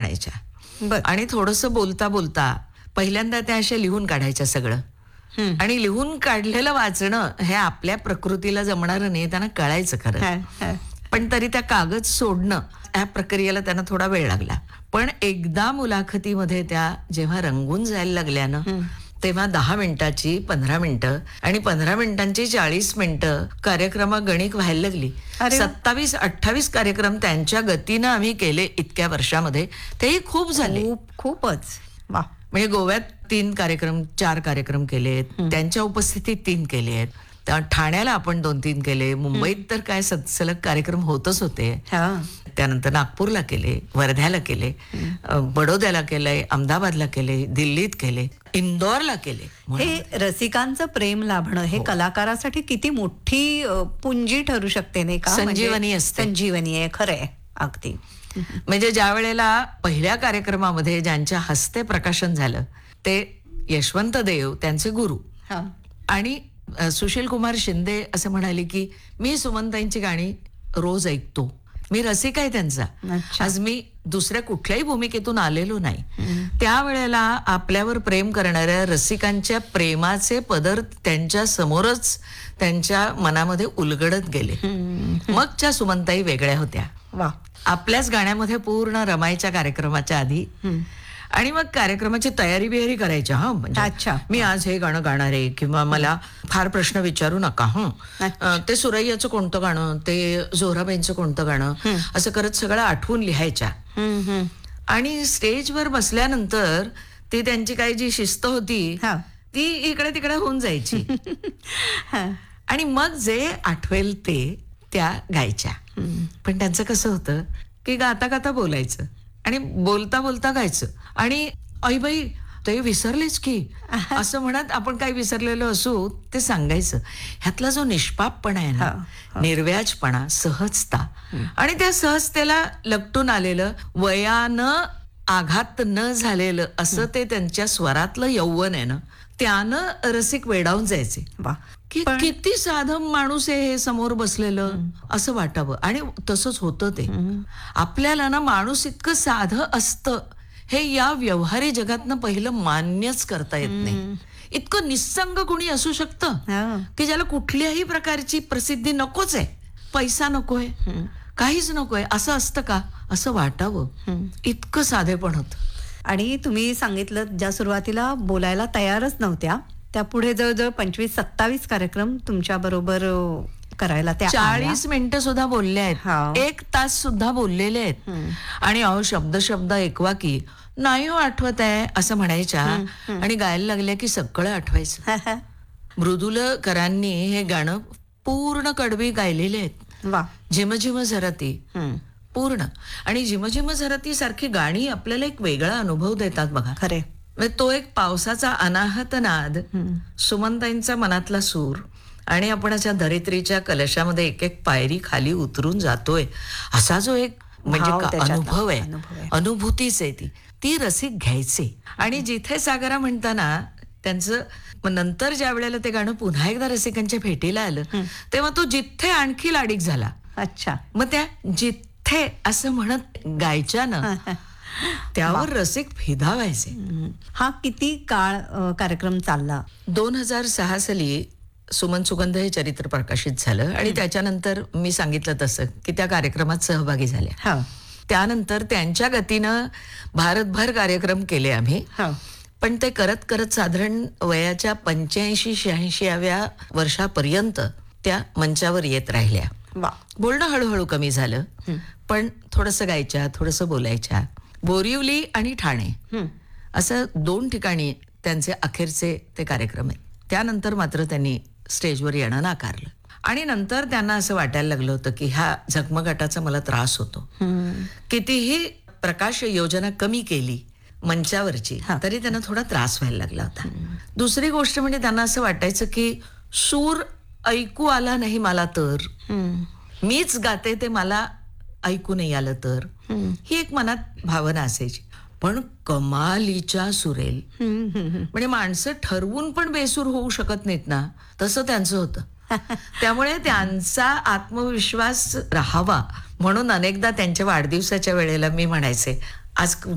बर. आणि थोडंसं बोलता बोलता पहिल्यांदा त्या अशा लिहून काढायच्या सगळं. आणि लिहून काढलेलं वाचणं हे आपल्या प्रकृतीला जमणारं नाही, त्यांना कळायचं खरं. पण तरी त्या कागद सोडणं या प्रक्रियेला त्यांना थोडा वेळ लागला. पण एकदा मुलाखतीमध्ये त्या जेव्हा रंगून जायला लागल्या ना, तेव्हा 10 मिनिटाची 15 मिनिटं आणि 15 मिनिटांची 40 मिनिटं कार्यक्रमागणिक व्हायला लागली. अरे वा. 27-28 कार्यक्रम त्यांच्या गतीनं आम्ही केले इतक्या वर्षामध्ये. तेही खूप झाले. खूपच वा. म्हणजे गोव्यात 3 कार्यक्रम 4 कार्यक्रम केलेत, त्यांच्या उपस्थितीत 3 केले आहेत. ठाण्याला आपण 2-3 केले. मुंबईत तर काय सलग कार्यक्रम होतच होते. त्यानंतर नागपूरला केले, वर्ध्याला केले, बडोद्याला केलंय, अहमदाबादला केले, दिल्लीत केले, इंदोरला केले. हे रसिकांचं प्रेम लाभणं हे कलाकारासाठी किती मोठी पुंजी ठरू शकते नाही का? संजीवनी असते. संजीवनी आहे खरंय अगदी. म्हणजे ज्या वेळेला पहिल्या कार्यक्रमामध्ये ज्यांच्या हस्ते प्रकाशन झालं ते यशवंत देव, त्यांचे गुरु. आणि सुशील कुमार शिंदे असं म्हणाले की मी सुमनताईंची गाणी रोज ऐकतो, मी रसिक आहे त्यांचा. आज मी दुसऱ्या कुठल्याही भूमिकेतून आलेलो नाही. त्यावेळेला आपल्यावर प्रेम करणाऱ्या रसिकांच्या प्रेमाचे पदर त्यांच्या समोरच त्यांच्या मनामध्ये उलगडत गेले. मगच्या सुमनताई वेगळ्या होत्या. वा. आपल्याच गाण्यामध्ये पूर्ण रमायच्या कार्यक्रमाच्या आधी. आणि मग कार्यक्रमाची तयारी बियारी करायच्या. म्हणजे मी आज हे गाणं गाणार आहे किंवा मला फार प्रश्न विचारू नका. ते सुरैयाचं कोणतं गाणं, ते जोराबाईंचं कोणतं गाणं, असं करत सगळं आठवून लिहायच्या. आणि स्टेजवर बसल्यानंतर ती त्यांची काही जी शिस्त होती ती इकडे तिकडे होऊन जायची. आणि मग जे आठवेल ते त्या गायच्या. पण त्यांचं कसं होतं की गाता गाता बोलायचं आणि बोलता बोलता गायचं. आणि बाई ते विसरलेच की असं म्हणत आपण काही विसरलेलो असू ते सांगायचं. ह्यातला जो निष्पापपणा आहे ना, निर्व्याजपणा, सहजता, आणि त्या सहजतेला लपटून आलेलं, वयानं आघात न झालेलं असं ते त्यांच्या स्वरातलं यौवन आहे ना, त्यानं रसिक वेडावून जायचे की किती साधं माणूस आहे हे समोर बसलेलं असं वाटावं. आणि तसंच होतं ते. आपल्याला ना माणूस इतकं साधं असतं हे या व्यवहारी जगातनं पहिलं मान्यच करता येत नाही. इतकं निस्संग कुणी असू शकतं की ज्याला कुठल्याही प्रकारची प्रसिद्धी नकोच आहे, पैसा नकोय, काहीच नकोय, असं असतं का असं वाटावं. इतकं साधेपण होतं. आणि तुम्ही सांगितलं ज्या सुरुवातीला बोलायला तयारच नव्हत्या त्या पुढे जवळजवळ 25-27 कार्यक्रम तुमच्या बरोबर करायला त्या 40 मिनिटं सुद्धा बोलले आहेत, 1 तास सुद्धा बोललेले आहेत. आणि शब्द ऐकवा की नाही हो आठवत आहे असं म्हणायच्या आणि गायला लागल्या की सगळं आठवायचं. मृदुलकरांनी हे गाणं पूर्ण कडवी गायलेले आहेत. झिम झिम झरती पूर्ण. आणि झिम झिम झरती सारखी गाणी आपल्याला एक वेगळा अनुभव देतात बघा. खरे. तो एक पावसाचा अनाहत नाद, सुमनताईंचा मनातला सूर, आणि आपण अशा धरित्रीच्या कलशामध्ये एक एक पायरी खाली उतरून जातोय असा जो एक म्हणजे अनुभव आहे, अनुभूतीच आहे ती रसिक घ्यायचे. आणि जिथे सागरा म्हणताना त्यांचं नंतर ज्या वेळेला ते गाणं पुन्हा एकदा रसिकांच्या भेटीला आलं तेव्हा तो जिथे आणखी लाडीक झाला. मग त्या जिथे असं म्हणत गायच्या ना, त्यावर रसिक फिदा व्हायचे. हा किती काळ कार्यक्रम चालला? 2006 साली सुमन सुगंध हे चरित्र प्रकाशित झालं आणि त्याच्यानंतर मी सांगितलं तसं की त्या कार्यक्रमात सहभागी झाल्या. त्यानंतर त्यांच्या गतीनं भारतभर कार्यक्रम केले आम्ही. पण ते करत करत साधारण वयाच्या 85-86व्या वर्षापर्यंत त्या मंचावर येत राहिल्या. बोलणं हळूहळू कमी झालं, पण थोडंसं गायच्या, थोडंसं बोलायच्या. बोरिवली आणि ठाणे असं 2 ठिकाणी त्यांचे अखेरचे ते कार्यक्रम आहेत. त्यानंतर मात्र त्यांनी स्टेजवर येणं नाकारलं. आणि नंतर त्यांना असं वाटायला लागलं होतं की ह्या झगमगाटाचा मला त्रास होतो. कितीही प्रकाश योजना कमी केली मंचावरची तरी त्यांना थोडा त्रास व्हायला लागला होता. दुसरी गोष्ट म्हणजे त्यांना असं वाटायचं की सूर ऐकू आला नाही मला तर, मीच गाते ते मला ऐकू नाही आलं तर, ही एक मनात भावना असायची. पण कमालीच्या सुरेल, म्हणजे माणसं ठरवून पण बेसूर होऊ शकत नाहीत ना, तसं त्यांचं होतं. त्यामुळे त्यांचा आत्मविश्वास राहावा म्हणून अनेकदा त्यांच्या वाढदिवसाच्या वेळेला मी म्हणायचे आज